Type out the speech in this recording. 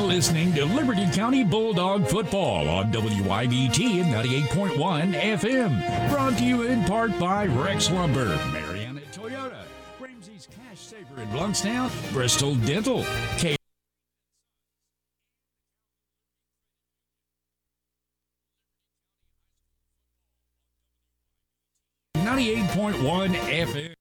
listening to Liberty County Bulldog Football on WIBT and 98.1 FM. Brought to you in part by Rex Lumber, Mariana Toyota, Ramsey's Cash Saver in Bluntstown, Bristol Dental, 98.1 FM.